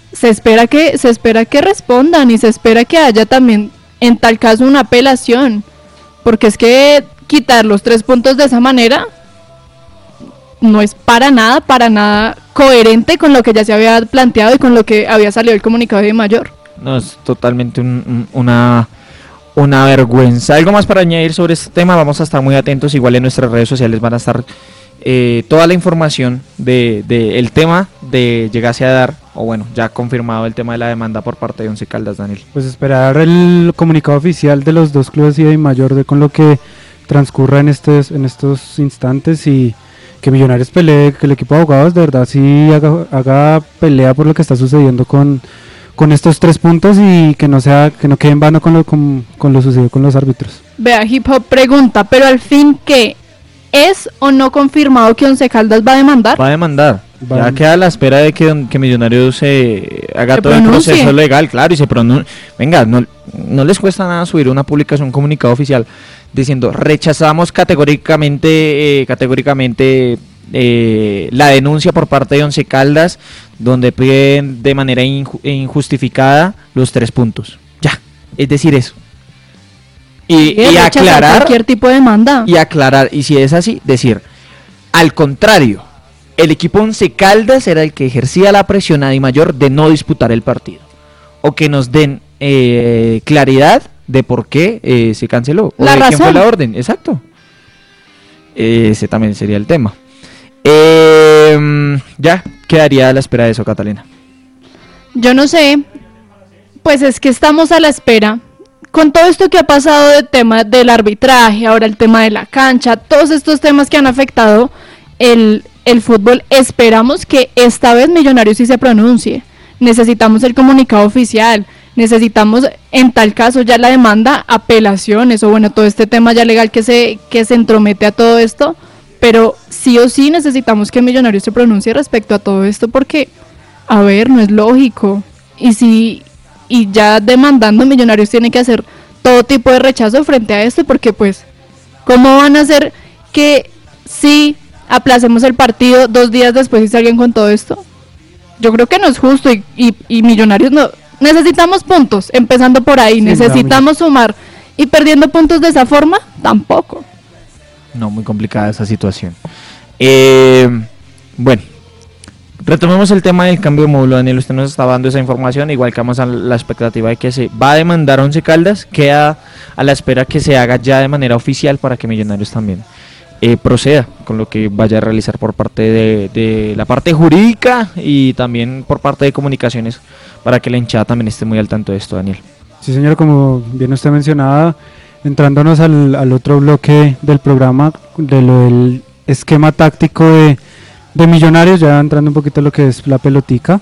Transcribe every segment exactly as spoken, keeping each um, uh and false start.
se espera que se espera que respondan y se espera que haya también en tal caso una apelación, porque es que quitar los tres puntos de esa manera no es para nada, para nada coherente con lo que ya se había planteado y con lo que había salido el comunicado de Mayor. No, es totalmente un, un, una, una vergüenza. ¿Algo más para añadir sobre este tema? Vamos a estar muy atentos, igual en nuestras redes sociales van a estar eh, toda la información de, de el tema de llegase a dar, o bueno, ya confirmado el tema de la demanda por parte de Once Caldas, Daniel. Pues esperar el comunicado oficial de los dos clubes y de Mayor de con lo que transcurra en estos, en estos instantes y que Millonarios pelee, que el equipo de abogados de verdad sí haga, haga pelea por lo que está sucediendo con, con estos tres puntos y que no sea que no quede en vano con lo, con, con lo sucedido con los árbitros. Vea, Hip Hop pregunta, pero al fin, ¿qué? ¿Es o no confirmado que Once Caldas va a demandar? Va a demandar. Va Ya a... queda a la espera de que, que Millonarios eh, haga Se todo pronuncie. el proceso legal, claro, y se pronuncie. Venga, no, no les cuesta nada subir una publicación, un comunicado oficial diciendo rechazamos categóricamente, eh, categóricamente eh, la denuncia por parte de Once Caldas, donde piden de manera inju- injustificada los tres puntos. Ya, es decir eso. Y, Sí, y rechazar aclarar cualquier tipo de demanda. y aclarar, y si es así, decir, al contrario, el equipo Once Caldas era el que ejercía la presión a Di Mayor de no disputar el partido, o que nos den eh, claridad de por qué eh, se canceló, o La de quién razón. fue la orden, exacto. Ese también sería el tema. Eh, ya, quedaría a la espera de eso, Catalina. Yo no sé, pues es que estamos a la espera. Con todo esto que ha pasado del tema del arbitraje, ahora el tema de la cancha, todos estos temas que han afectado el, el fútbol, esperamos que esta vez Millonarios sí se pronuncie. Necesitamos el comunicado oficial, necesitamos en tal caso ya la demanda, apelaciones o bueno, todo este tema ya legal que se, que se entromete a todo esto, pero sí o sí necesitamos que Millonarios se pronuncie respecto a todo esto porque, a ver, no es lógico. Y si... y ya demandando Millonarios tiene que hacer todo tipo de rechazo frente a esto, porque pues, ¿cómo van a hacer que si aplacemos el partido dos días después y salgan con todo esto? Yo creo que no es justo y, y, y Millonarios no, necesitamos puntos, empezando por ahí, Sí, necesitamos sumar y perdiendo puntos de esa forma, tampoco. No, muy complicada esa situación. Eh, bueno, retomemos el tema del cambio de módulo, Daniel. Usted nos estaba dando esa información, igual que vamos a la expectativa de que se va a demandar Once Caldas, queda a la espera que se haga ya de manera oficial para que Millonarios también eh, proceda con lo que vaya a realizar por parte de, de la parte jurídica y también por parte de comunicaciones, para que la hinchada también esté muy al tanto de esto, Daniel. Sí, señor, como bien usted mencionaba, entrándonos al, al otro bloque del programa, de lo del esquema táctico de, de Millonarios, ya entrando un poquito en lo que es la pelotica.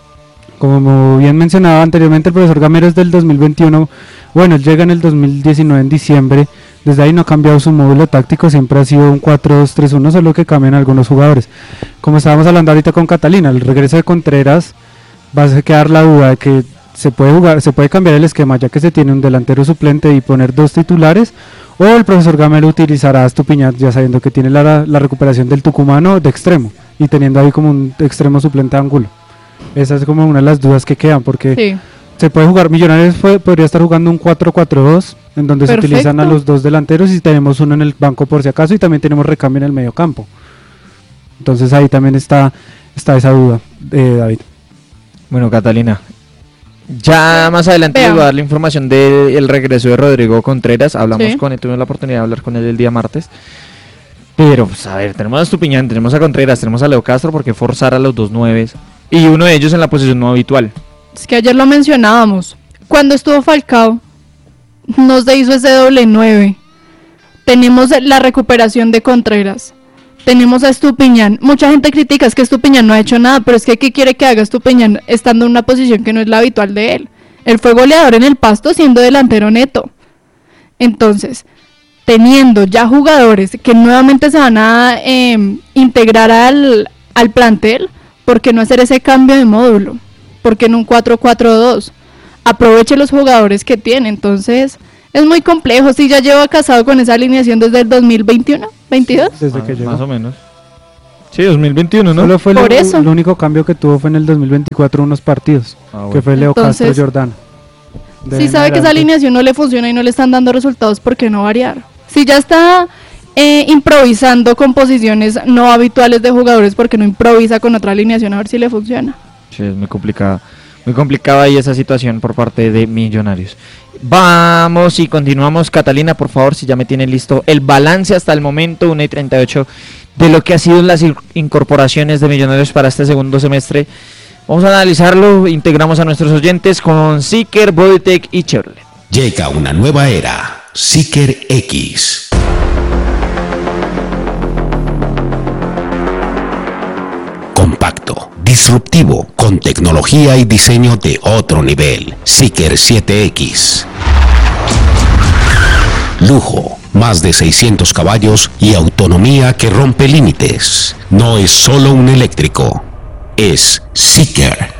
Como bien mencionaba anteriormente, el profesor Gamero es del dos mil veintiuno, bueno, él llega en el dos mil diecinueve en diciembre, desde ahí no ha cambiado su módulo táctico, siempre ha sido un cuatro dos tres uno, solo que cambian algunos jugadores. Como estábamos hablando ahorita con Catalina, el regreso de Contreras va a quedar la duda de que se puede jugar, se puede cambiar el esquema ya que se tiene un delantero suplente y poner dos titulares, o el profesor Gamero utilizará a Estupiñán ya sabiendo que tiene la, la recuperación del tucumano de extremo y teniendo ahí como un extremo suplente de ángulo. Esa es como una de las dudas que quedan, porque Sí. se puede jugar, Millonarios fue, podría estar jugando un cuatro cuatro dos en donde Perfecto. se utilizan a los dos delanteros y tenemos uno en el banco por si acaso y también tenemos recambio en el medio campo. Entonces ahí también está, está esa duda, eh, David. Bueno, Catalina, ya más adelante Vea. les voy a dar la información del regreso de Rodrigo Contreras. Hablamos Sí. con él, tuvimos la oportunidad de hablar con él el día martes. Pero, pues, a ver, tenemos a Estupiñán, tenemos a Contreras, tenemos a Leo Castro, porque forzar a los dos nueves y uno de ellos en la posición no habitual. Es que ayer lo mencionábamos. Cuando estuvo Falcao, nos hizo ese doble nueve. Tenemos la recuperación de Contreras. Tenemos a Estupiñán. Mucha gente critica, es que Estupiñán no ha hecho nada, pero es que ¿qué quiere que haga Estupiñán estando en una posición que no es la habitual de él? Él fue goleador en el Pasto siendo delantero neto. Entonces, teniendo ya jugadores que nuevamente se van a eh, integrar al, al plantel, ¿por qué no hacer ese cambio de módulo? ¿Por qué en un cuatro cuatro dos? Aproveche los jugadores que tiene. Entonces, es muy complejo. Si ya lleva casado con esa alineación desde el dos mil veintiuno, veintidós. Desde más, que llegó. más o menos. Sí, dos mil veintiuno, ¿no? Solo fue Por lo, eso. el único cambio que tuvo fue en el dos mil veinticuatro unos partidos, Ah, bueno. que fue Leo Entonces, Castro Jordano. De Si ahí en sabe que esa adelante- alineación no le funciona y no le están dando resultados, ¿por qué no variar? Si ya está eh, improvisando con posiciones no habituales de jugadores, ¿por qué no improvisa con otra alineación a ver si le funciona? Sí, es muy complicada. Muy complicada ahí esa situación por parte de Millonarios. Vamos y continuamos. Catalina, por favor, si ya me tiene listo el balance hasta el momento, una y treinta y ocho, de lo que ha sido las in- incorporaciones de Millonarios para este segundo semestre. Vamos a analizarlo, integramos a nuestros oyentes con Seeker, Bodytech y Chevrolet. Llega una nueva era, Seeker X. Compacto, disruptivo, con tecnología y diseño de otro nivel. Seeker siete X. Lujo, más de seiscientos caballos y autonomía que rompe límites. No es solo un eléctrico, es Seeker.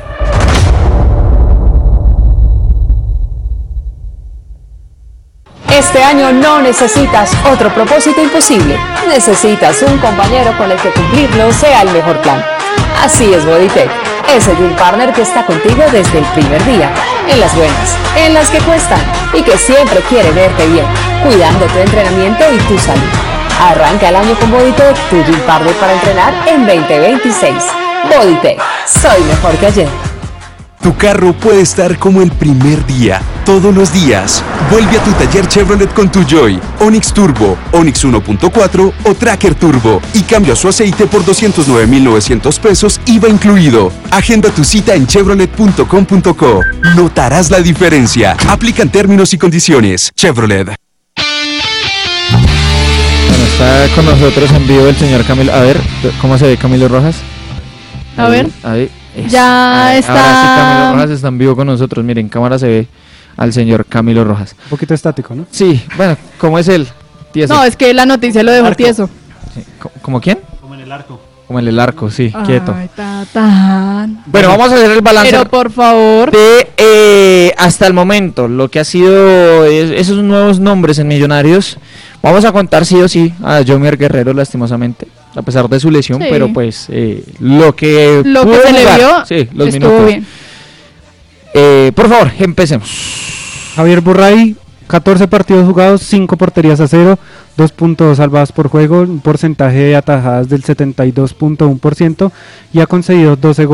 Este año no necesitas otro propósito imposible. Necesitas un compañero con el que cumplirlo sea el mejor plan. Así es Bodytech, ese Gym Partner que está contigo desde el primer día, en las buenas, en las que cuestan y que siempre quiere verte bien, cuidando tu entrenamiento y tu salud. Arranca el año con Bodytech, tu Gym Partner para entrenar en veinte veintiséis. Bodytech, soy mejor que ayer. Tu carro puede estar como el primer día, todos los días. Vuelve a tu taller Chevrolet con tu Joy, Onix Turbo, Onix uno punto cuatro o Tracker Turbo y cambia su aceite por doscientos nueve mil novecientos pesos, I V A incluido. Agenda tu cita en chevrolet punto com punto co. Notarás la diferencia. Aplican términos y condiciones. Chevrolet. Bueno, está con nosotros en vivo el señor Camilo. A ver, ¿cómo se ve Camilo Rojas? A Ahí, ver. ahí, eso. Ya Ahí, está. Ahora sí Camilo Rojas está en vivo con nosotros. Miren, en cámara se ve al señor Camilo Rojas. Un poquito estático, ¿no? Sí, bueno, ¿cómo es él? Tieso. No, es que la noticia lo dejó Arco. tieso. Sí, ¿co- ¿Cómo quién? Como en el arco. Como en el arco, sí, quieto. Ay, tatán. Bueno, vamos a hacer el balance Pero por favor, de eh, hasta el momento, lo que ha sido es- esos nuevos nombres en Millonarios. Vamos a contar sí o sí a Jomer Guerrero, lastimosamente, a pesar de su lesión, Sí. pero pues eh, lo que lo pudo que se le jugar, vio sí, los estuvo minutos. bien. Eh, por favor, empecemos. Javier Burray, catorce partidos jugados, cinco porterías a cero, dos punto dos salvadas por juego, un porcentaje de atajadas del setenta y dos punto uno por ciento y ha conseguido doce goles.